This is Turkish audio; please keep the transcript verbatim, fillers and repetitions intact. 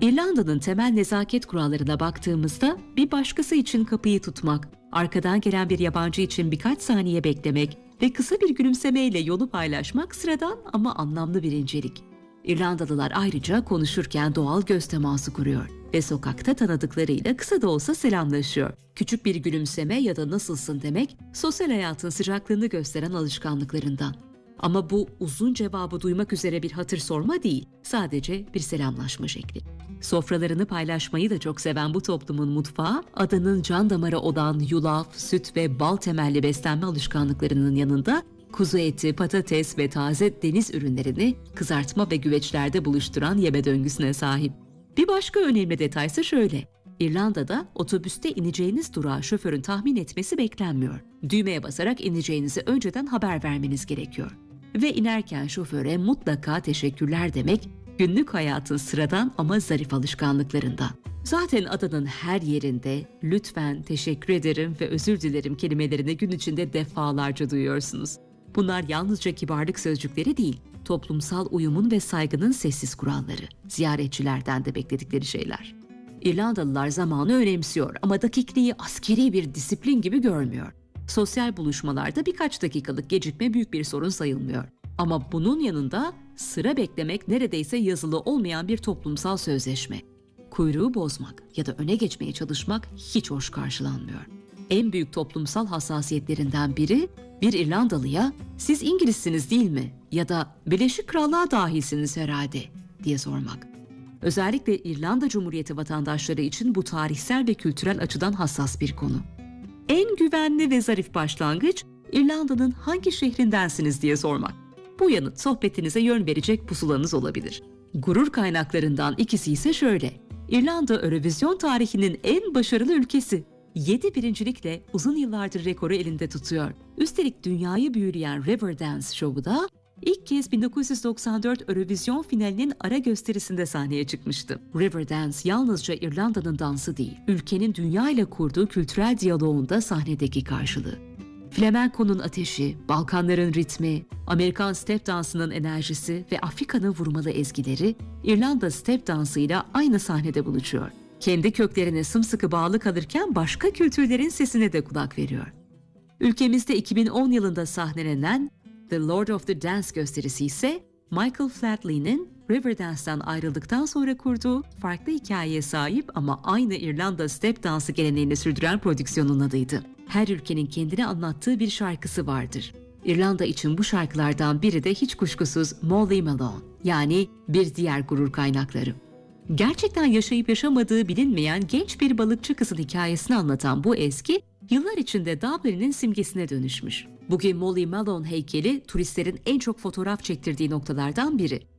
İrlanda'nın temel nezaket kurallarına baktığımızda bir başkası için kapıyı tutmak, arkadan gelen bir yabancı için birkaç saniye beklemek ve kısa bir gülümsemeyle yolu paylaşmak sıradan ama anlamlı bir incelik. İrlandalılar ayrıca konuşurken doğal göz teması kuruyor ve sokakta tanıdıklarıyla kısa da olsa selamlaşıyor. Küçük bir gülümseme ya da nasılsın demek, sosyal hayatın sıcaklığını gösteren alışkanlıklarından. Ama bu uzun cevabı duymak üzere bir hatır sorma değil, sadece bir selamlaşma şekli. Sofralarını paylaşmayı da çok seven bu toplumun mutfağı, adanın can damarı olan yulaf, süt ve bal temelli beslenme alışkanlıklarının yanında kuzu eti, patates ve taze deniz ürünlerini kızartma ve güveçlerde buluşturan yeme döngüsüne sahip. Bir başka önemli detaysa şöyle: İrlanda'da otobüste ineceğiniz durağı şoförün tahmin etmesi beklenmiyor. Düğmeye basarak ineceğinizi önceden haber vermeniz gerekiyor. Ve inerken şoföre mutlaka teşekkürler demek, günlük hayatın sıradan ama zarif alışkanlıklarından. Zaten adanın her yerinde lütfen, teşekkür ederim ve özür dilerim kelimelerini gün içinde defalarca duyuyorsunuz. Bunlar yalnızca kibarlık sözcükleri değil, toplumsal uyumun ve saygının sessiz kuralları, ziyaretçilerden de bekledikleri şeyler. İrlandalılar zamanı önemsiyor ama dakikliği askeri bir disiplin gibi görmüyor. Sosyal buluşmalarda birkaç dakikalık gecikme büyük bir sorun sayılmıyor. Ama bunun yanında sıra beklemek neredeyse yazılı olmayan bir toplumsal sözleşme. Kuyruğu bozmak ya da öne geçmeye çalışmak hiç hoş karşılanmıyor. En büyük toplumsal hassasiyetlerinden biri, bir İrlandalıya "Siz İngilizsiniz değil mi?" ya da "Birleşik Krallığa dahilsiniz herhalde" diye sormak. Özellikle İrlanda Cumhuriyeti vatandaşları için bu tarihsel ve kültürel açıdan hassas bir konu. En güvenli ve zarif başlangıç, İrlanda'nın hangi şehrindensiniz diye sormak. Bu yanıt sohbetinize yön verecek pusulanız olabilir. Gurur kaynaklarından ikisi ise şöyle: İrlanda Eurovision tarihinin en başarılı ülkesi. Yedi birincilikle uzun yıllardır rekoru elinde tutuyor. Üstelik dünyayı büyüleyen Riverdance şovu da ilk kez bin dokuz yüz doksan dört Eurovision finalinin ara gösterisinde sahneye çıkmıştı. Riverdance yalnızca İrlanda'nın dansı değil, ülkenin dünya ile kurduğu kültürel diyaloğunda sahnedeki karşılığı. Flamenco'nun ateşi, Balkanların ritmi, Amerikan step dansının enerjisi ve Afrika'nın vurmalı ezgileri İrlanda step dansıyla aynı sahnede buluşuyor. Kendi köklerine sımsıkı bağlı kalırken başka kültürlerin sesine de kulak veriyor. Ülkemizde iki bin on yılında sahnelenen The Lord of the Dance gösterisi ise Michael Flatley'nin Riverdance'dan ayrıldıktan sonra kurduğu farklı hikayeye sahip ama aynı İrlanda step dansı geleneğini sürdüren prodüksiyonun adıydı. Her ülkenin kendine anlattığı bir şarkısı vardır. İrlanda için bu şarkılardan biri de hiç kuşkusuz Molly Malone, yani bir diğer gurur kaynakları. Gerçekten yaşayıp yaşamadığı bilinmeyen genç bir balıkçı kızın hikayesini anlatan bu ezgi, yıllar içinde Dublin'in simgesine dönüşmüş. Bugün Molly Malone heykeli turistlerin en çok fotoğraf çektirdiği noktalardan biri.